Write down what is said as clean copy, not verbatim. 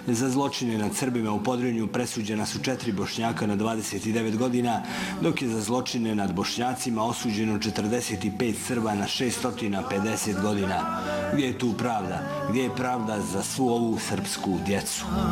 Za zločine nad Srbima u Podrinju presuđena su 4 Bošnjaka na 29 godina, dok je za zločine nad Bošnjacima osuđeno 45 Srba na 650 godina. Gdje je tu pravda? Gdje je pravda za svu ovu srpsku djecu?